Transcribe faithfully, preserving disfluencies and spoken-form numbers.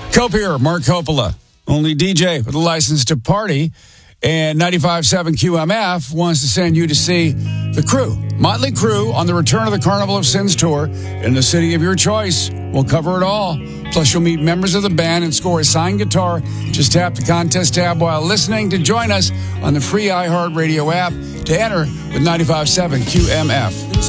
Cope here, Mark Coppola, only D J with a license to party. And ninety-five point seven Q M F wants to send you to see The Crew, Motley Crue, on the Return of the Carnival of Sins tour in the city of your choice. We'll cover it all. Plus, you'll meet members of the band and score a signed guitar. Just tap the contest tab while listening to join us on the free iHeartRadio app to enter with ninety-five point seven Q M F.